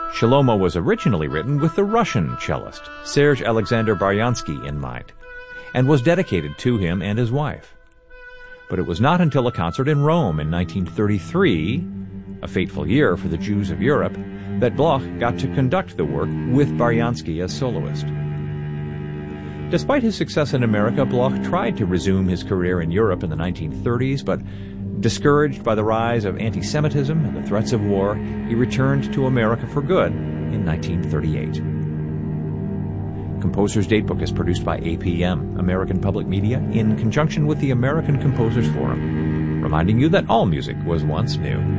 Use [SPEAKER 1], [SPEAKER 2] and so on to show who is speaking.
[SPEAKER 1] Shaloma was originally written with the Russian cellist Serge Alexander Baryansky in mind, and was dedicated to him and his wife. But it was not until a concert in Rome in 1933, a fateful year for the Jews of Europe, that Bloch got to conduct the work with Baryansky as soloist. Despite his success in America, Bloch tried to resume his career in Europe in the 1930s, but discouraged by the rise of anti-Semitism and the threats of war, he returned to America for good in 1938. Composer's Datebook is produced by APM, American Public Media, in conjunction with the American Composers Forum, reminding you that all music was once new.